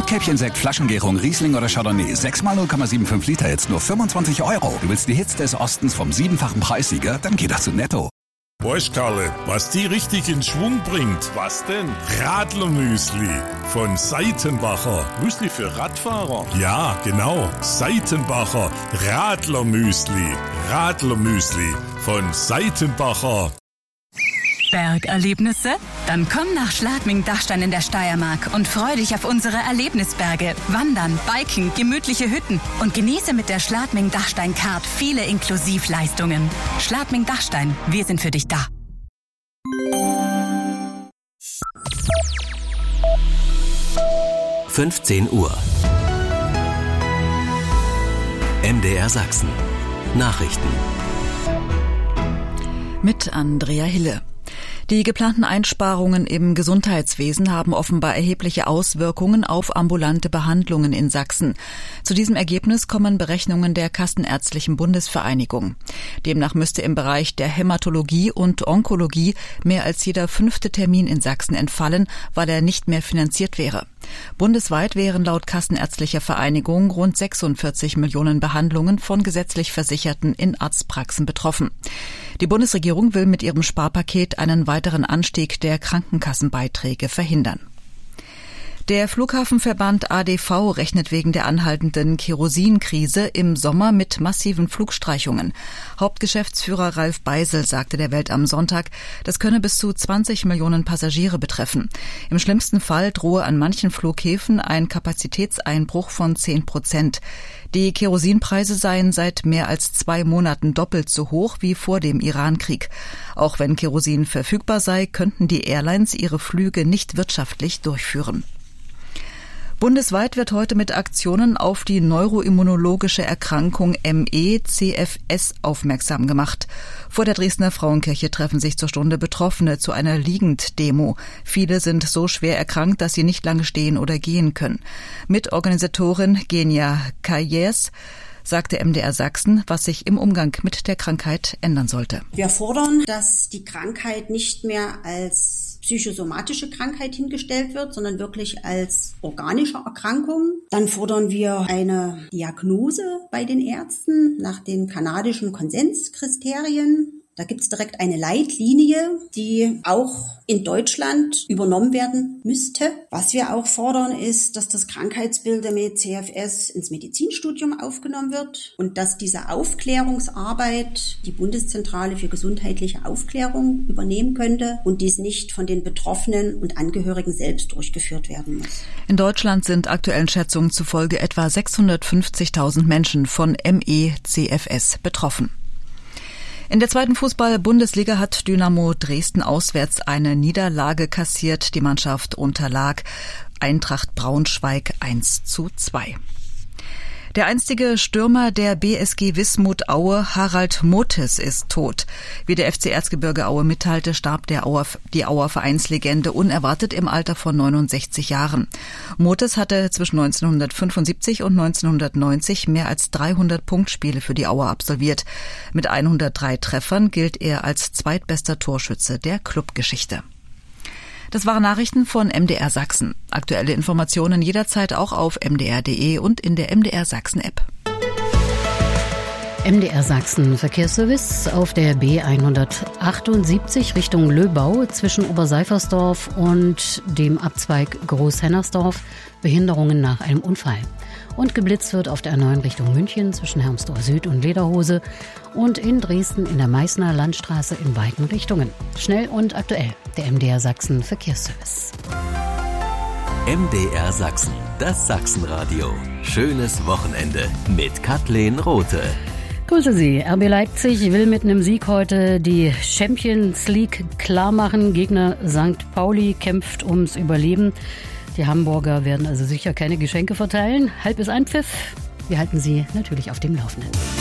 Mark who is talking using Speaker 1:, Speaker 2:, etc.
Speaker 1: Rotkäppchensekt, Flaschengärung, Riesling oder Chardonnay. 6x 0,75 Liter, jetzt nur 25 €. Du willst die Hits des Ostens vom 7-fachen Preissieger? Dann geh doch zu Netto.
Speaker 2: Weißt, Karle, was die richtig in Schwung bringt? Was denn? Radlermüsli von Seitenbacher. Müsli für Radfahrer? Ja, genau. Seitenbacher Radlermüsli. Radlermüsli von Seitenbacher.
Speaker 3: Bergerlebnisse? Dann komm nach Schladming-Dachstein in der Steiermark und freu dich auf unsere Erlebnisberge. Wandern, Biken, gemütliche Hütten und genieße mit der Schladming-Dachstein-Card viele Inklusivleistungen. Schladming-Dachstein, wir sind für dich da.
Speaker 4: (15 Uhr) MDR Sachsen. Nachrichten.
Speaker 5: Mit Andrea Hille. Die geplanten Einsparungen im Gesundheitswesen haben offenbar erhebliche Auswirkungen auf ambulante Behandlungen in Sachsen. Zu diesem Ergebnis kommen Berechnungen der Kassenärztlichen Bundesvereinigung. Demnach müsste im Bereich der Hämatologie und Onkologie mehr als jeder 5. Termin in Sachsen entfallen, weil er nicht mehr finanziert wäre. Bundesweit wären laut Kassenärztlicher Vereinigung rund 46 Millionen Behandlungen von gesetzlich Versicherten in Arztpraxen betroffen. Die Bundesregierung will mit ihrem Sparpaket einen weiteren Anstieg der Krankenkassenbeiträge verhindern. Der Flughafenverband ADV rechnet wegen der anhaltenden Kerosinkrise im Sommer mit massiven Flugstreichungen. Hauptgeschäftsführer Ralf Beisel sagte der Welt am Sonntag, das könne bis zu 20 Millionen Passagiere betreffen. Im schlimmsten Fall drohe an manchen Flughäfen ein Kapazitätseinbruch von 10%. Die Kerosinpreise seien seit mehr als 2 Monaten doppelt so hoch wie vor dem Irankrieg. Auch wenn Kerosin verfügbar sei, könnten die Airlines ihre Flüge nicht wirtschaftlich durchführen. Bundesweit wird heute mit Aktionen auf die neuroimmunologische Erkrankung ME/CFS aufmerksam gemacht. Vor der Dresdner Frauenkirche treffen sich zur Stunde Betroffene zu einer Liegenddemo. Viele sind so schwer erkrankt, dass sie nicht lange stehen oder gehen können. Mitorganisatorin Genia Kayers sagte MDR Sachsen, was sich im Umgang mit der Krankheit ändern sollte.
Speaker 6: Wir fordern, dass die Krankheit nicht mehr als psychosomatische Krankheit hingestellt wird, sondern wirklich als organische Erkrankung. Dann fordern wir eine Diagnose bei den Ärzten nach den kanadischen Konsenskriterien. Da gibt es direkt eine Leitlinie, die auch in Deutschland übernommen werden müsste. Was wir auch fordern, ist, dass das Krankheitsbild der ME/CFS ins Medizinstudium aufgenommen wird und dass diese Aufklärungsarbeit die Bundeszentrale für gesundheitliche Aufklärung übernehmen könnte und dies nicht von den Betroffenen und Angehörigen selbst durchgeführt werden muss.
Speaker 5: In Deutschland sind aktuellen Schätzungen zufolge etwa 650.000 Menschen von ME/CFS betroffen. In der 2. Fußball-Bundesliga hat Dynamo Dresden auswärts eine Niederlage kassiert. Die Mannschaft unterlag Eintracht Braunschweig 1:2. Der einstige Stürmer der BSG Wismut Aue, Harald Motes, ist tot. Wie der FC Erzgebirge Aue mitteilte, starb die Auer Vereinslegende unerwartet im Alter von 69 Jahren. Motes hatte zwischen 1975 und 1990 mehr als 300 Punktspiele für die Auer absolviert. Mit 103 Treffern gilt er als zweitbester Torschütze der Clubgeschichte. Das waren Nachrichten von MDR Sachsen. Aktuelle Informationen jederzeit auch auf mdr.de und in der MDR Sachsen App.
Speaker 7: MDR Sachsen Verkehrsservice auf der B178 Richtung Löbau zwischen Oberseifersdorf und dem Abzweig Großhennersdorf. Behinderungen nach einem Unfall. Und geblitzt wird auf der A9 Richtung München zwischen Hermsdorf Süd und Lederhose und in Dresden in der Meißner Landstraße in beiden Richtungen. Schnell und aktuell, der MDR Sachsen Verkehrsservice.
Speaker 4: MDR Sachsen, das Sachsenradio. Schönes Wochenende mit Kathleen Rothe.
Speaker 7: Grüße Sie. RB Leipzig will mit einem Sieg heute die Champions League klarmachen. Gegner St. Pauli kämpft ums Überleben. Die Hamburger werden also sicher keine Geschenke verteilen. Halb ist ein Pfiff. Wir halten Sie natürlich auf dem Laufenden.